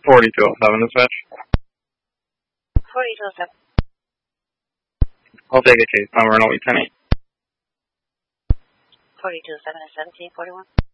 4207 dispatch. 4207. I'll take a case number and I'll be 10-8. 4207 is 1741.